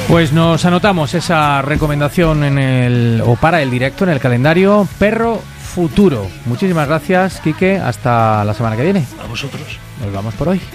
Pues nos anotamos esa recomendación para el directo en el calendario Perro Futuro. Muchísimas gracias, Quique. Hasta la semana que viene. A vosotros. Nos vamos por hoy.